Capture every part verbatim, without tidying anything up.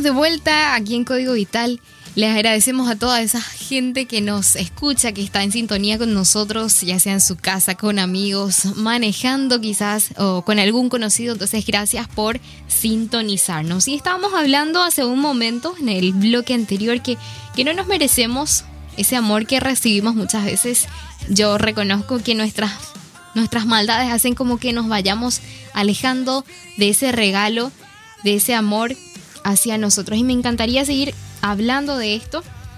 de vuelta aquí en Código Vital. Les agradecemos a toda esa gente que nos escucha, que está en sintonía con nosotros, ya sea en su casa, con amigos, manejando quizás o con algún conocido. Entonces, gracias por sintonizarnos. Y estábamos hablando hace un momento en el bloque anterior que, que no nos merecemos ese amor que recibimos muchas veces. Yo reconozco que nuestras, nuestras maldades hacen como que nos vayamos alejando de ese regalo, de ese amor hacia nosotros. Y me encantaría seguir hablando de esto.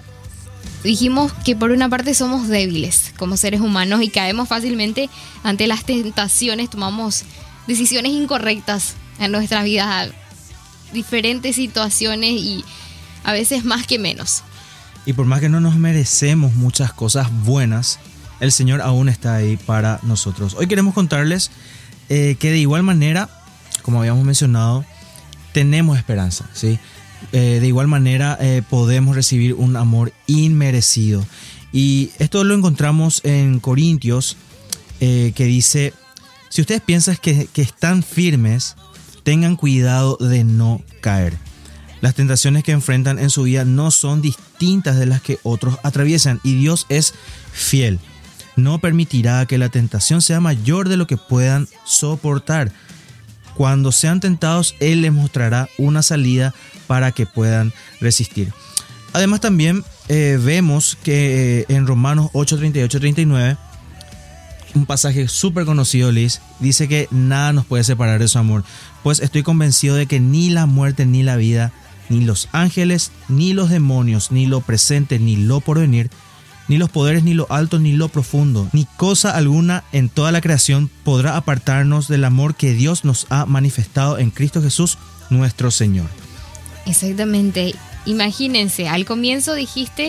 Dijimos que por una parte somos débiles como seres humanos y caemos fácilmente ante las tentaciones, tomamos decisiones incorrectas en nuestra vida, diferentes situaciones y a veces más que menos. Y por más que no nos merecemos muchas cosas buenas, el Señor aún está ahí para nosotros. Hoy queremos contarles eh, que de igual manera, como habíamos mencionado, tenemos esperanza, ¿sí? Eh, de igual manera eh, podemos recibir un amor inmerecido. Y esto lo encontramos en Corintios, eh, que dice: si ustedes piensan que, que están firmes, tengan cuidado de no caer. Las tentaciones que enfrentan en su vida no son distintas de las que otros atraviesan, y Dios es fiel. No permitirá que la tentación sea mayor de lo que puedan soportar. Cuando sean tentados, Él les mostrará una salida para que puedan resistir. Además, también eh, vemos que eh, en Romanos ocho, treinta y ocho, treinta y nueve, un pasaje súper conocido, Liz, dice que nada nos puede separar de su amor, pues estoy convencido de que ni la muerte ni la vida, ni los ángeles, ni los demonios, ni lo presente, ni lo porvenir, ni los poderes, ni lo alto, ni lo profundo, ni cosa alguna en toda la creación podrá apartarnos del amor que Dios nos ha manifestado en Cristo Jesús, nuestro Señor. Exactamente. Imagínense, al comienzo dijiste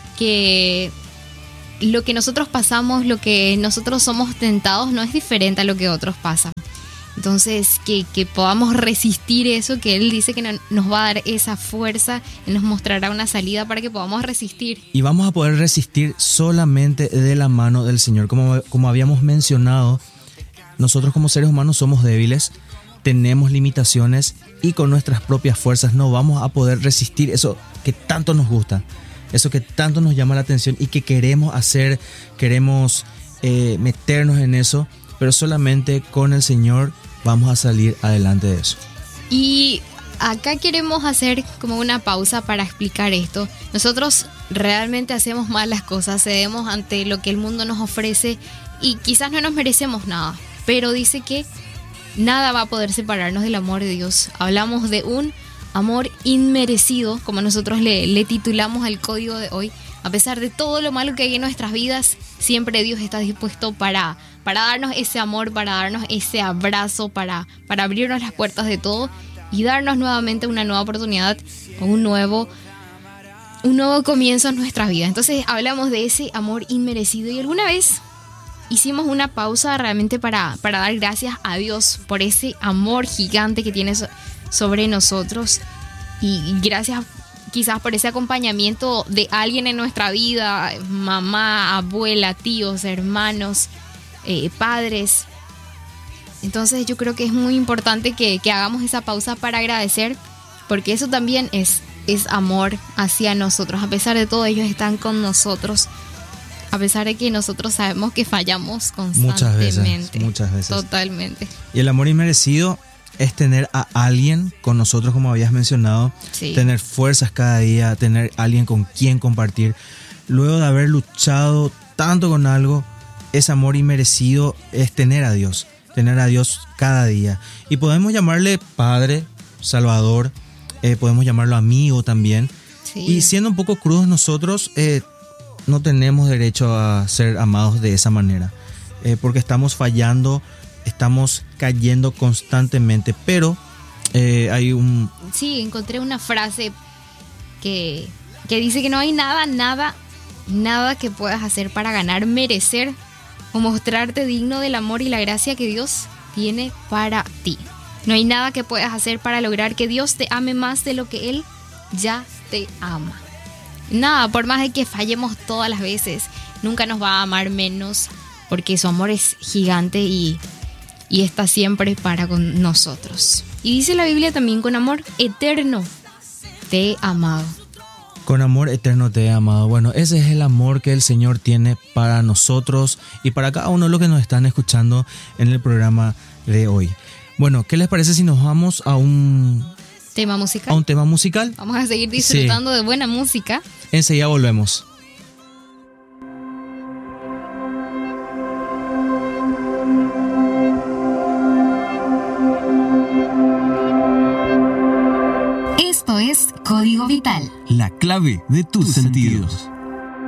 que lo que nosotros pasamos, lo que nosotros somos tentados, no es diferente a lo que otros pasan. Entonces, que, que podamos resistir eso, que Él dice que no, nos va a dar esa fuerza, Él nos mostrará una salida para que podamos resistir. Y vamos a poder resistir solamente de la mano del Señor. Como, como habíamos mencionado, nosotros como seres humanos somos débiles, tenemos limitaciones y con nuestras propias fuerzas no vamos a poder resistir eso que tanto nos gusta, eso que tanto nos llama la atención y que queremos hacer, queremos eh, meternos en eso, pero solamente con el Señor vamos a salir adelante de eso. Y acá queremos hacer como una pausa para explicar esto. Nosotros realmente hacemos mal las cosas, cedemos ante lo que el mundo nos ofrece y quizás no nos merecemos nada, pero dice que nada va a poder separarnos del amor de Dios. Hablamos de un amor inmerecido, como nosotros le, le titulamos al código de hoy. A pesar de todo lo malo que hay en nuestras vidas, siempre Dios está dispuesto para, para darnos ese amor, para darnos ese abrazo, para, para abrirnos las puertas de todo y darnos nuevamente una nueva oportunidad, un nuevo, un nuevo comienzo en nuestras vidas. Entonces hablamos de ese amor inmerecido y alguna vez hicimos una pausa realmente para, para dar gracias a Dios por ese amor gigante que tiene so, sobre nosotros y gracias quizás por ese acompañamiento de alguien en nuestra vida, mamá, abuela, tíos, hermanos, eh, padres. Entonces yo creo que es muy importante que, que hagamos esa pausa para agradecer, porque eso también es, es amor hacia nosotros. A pesar de todo, ellos están con nosotros. A pesar de que nosotros sabemos que fallamos constantemente. Muchas veces, muchas veces. Totalmente. Y el amor inmerecido es tener a alguien con nosotros, como habías mencionado. Sí. Tener fuerzas cada día, tener alguien con quien compartir. Luego de haber luchado tanto con algo, ese amor inmerecido es tener a Dios. Tener a Dios cada día. Y podemos llamarle Padre, Salvador, eh, podemos llamarlo amigo también. Sí. Y siendo un poco crudos nosotros, eh, no tenemos derecho a ser amados de esa manera, eh, porque estamos fallando, estamos cayendo constantemente, pero eh, hay un... Sí, encontré una frase que, que dice que no hay nada, nada, nada que puedas hacer para ganar, merecer o mostrarte digno del amor y la gracia que Dios tiene para ti. No hay nada que puedas hacer para lograr que Dios te ame más de lo que Él ya te ama. Nada, por más de que fallemos todas las veces, nunca nos va a amar menos, porque su amor es gigante y, y está siempre para con nosotros. Y dice la Biblia también con amor eterno. te he amado. Con amor eterno te he amado. Bueno, ese es el amor que el Señor tiene para nosotros y para cada uno de los que nos están escuchando en el programa de hoy. Bueno, ¿qué les parece si nos vamos a un tema musical? A un tema musical. Vamos a seguir disfrutando sí. de buena música. Enseguida volvemos. Esto es Código Vital. La clave de tus, tus sentidos. sentidos.